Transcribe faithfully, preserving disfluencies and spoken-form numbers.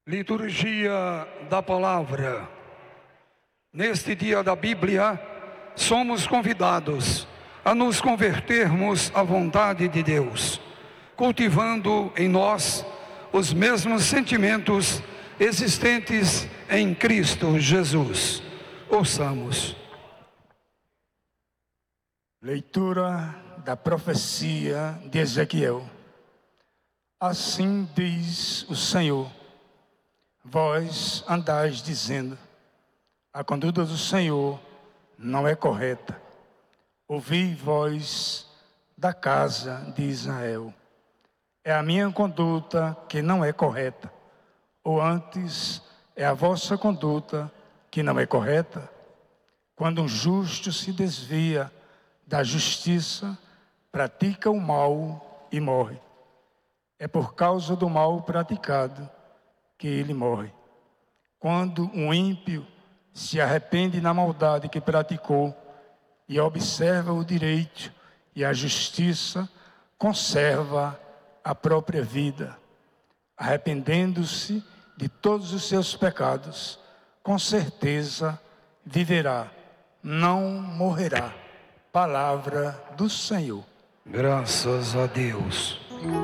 Liturgia da Palavra. Neste dia da Bíblia, somos convidados a nos convertermos à vontade de Deus, cultivando em nós os mesmos sentimentos existentes em Cristo Jesus. Ouçamos. Leitura da profecia de Ezequiel. Assim diz o Senhor: vós andais dizendo, a conduta do Senhor não é correta. Ouvi, vós da casa de Israel. É a minha conduta que não é correta, ou antes é a vossa conduta que não é correta? Quando um justo se desvia da justiça, pratica o mal e morre. É por causa do mal praticado que ele morre. Quando um ímpio se arrepende na maldade que praticou e observa o direito e a justiça, conserva a própria vida, arrependendo-se de todos os seus pecados, com certeza viverá, não morrerá. Palavra do Senhor. Graças a Deus.